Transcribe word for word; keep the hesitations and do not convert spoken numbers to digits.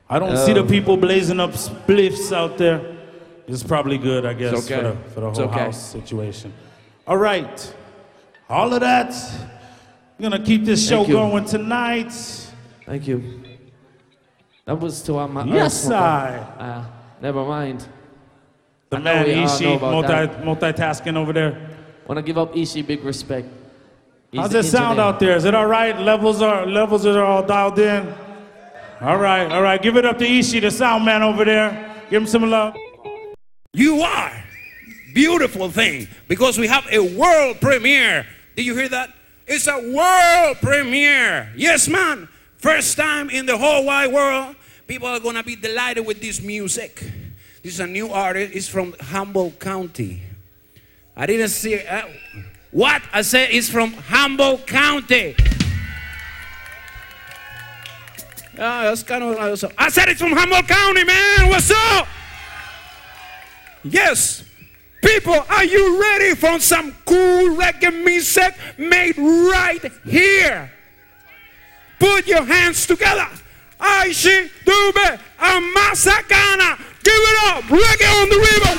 I don't see the people blazing up spliffs out there. It's probably good, I guess, It's okay. for the, for the It's whole okay. house situation. All right. All of that. We're going to keep this show Thank you. going tonight. Thank you. That was to our ma- Yes, uh, I. Uh, never mind. The I know man we all Ishi, know about multi, multitasking over there. Want to give up Ishi big respect. He's How's the it sound engineer. out there? Is it all right? Levels are levels are all dialed in. All right, all right. Give it up to Ishi, the sound man over there. Give him some love. You are beautiful thing because we have a world premiere. Did you hear that? It's a world premiere. Yes, man. First time in the whole wide world. People are gonna be delighted with this music. This is a new artist. It's from Humboldt County. I didn't see uh, what I said. It's from Humboldt County. Ah, that's kind of like, I said it's from Humboldt County, man. What's up? Yes. People, are you ready for some cool reggae music made right here? Put your hands together. Aishi, Dube, and Masakana. Give it up. Reggae on the river.